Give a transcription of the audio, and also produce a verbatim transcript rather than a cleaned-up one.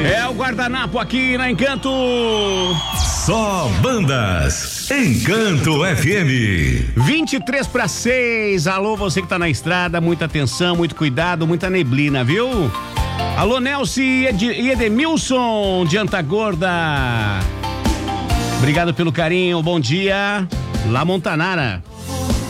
É o guardanapo aqui na Encanto. Só bandas. Encanto F M. vinte e três para seis. Alô, você que tá na estrada, muita atenção, muito cuidado, muita neblina, viu? Alô, Nelson e Edemilson de Antagorda. Obrigado pelo carinho, bom dia. La Montanara.